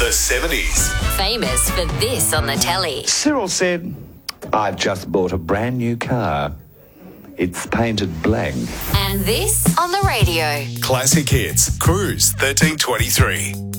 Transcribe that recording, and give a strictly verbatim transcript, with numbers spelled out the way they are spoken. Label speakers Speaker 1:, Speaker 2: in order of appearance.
Speaker 1: The seventies.
Speaker 2: Famous for this on the telly.
Speaker 3: Cyril said, I've just bought a brand new car. It's painted black.
Speaker 2: And this on the radio.
Speaker 1: Classic Hits. Cruise thirteen twenty-three.